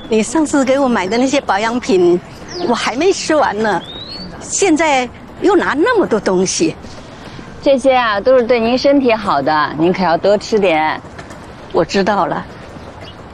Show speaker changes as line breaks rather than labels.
你上次给我买的那些保养品，我还没吃完呢，现在又拿那么多东西。
这些啊都是对您身体好的，您可要多吃点。
我知道了。